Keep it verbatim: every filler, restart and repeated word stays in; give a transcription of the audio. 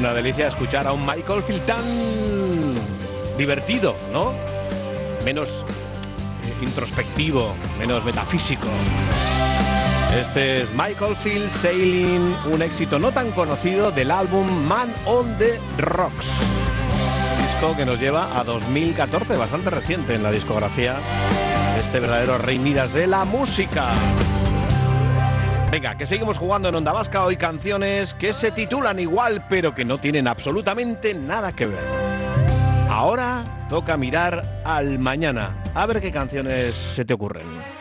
Una delicia escuchar a un Michael Field tan divertido, ¿no? Menos eh, introspectivo, menos metafísico. Este es Michael Field Sailing, un éxito no tan conocido del álbum Man on the Rocks. Disco que nos lleva a dos mil catorce, bastante reciente en la discografía de este verdadero rey Midas de la música. Venga, que seguimos jugando en Onda Vasca. Hoy canciones que se titulan igual, pero que no tienen absolutamente nada que ver. Ahora toca mirar al mañana. A ver qué canciones se te ocurren.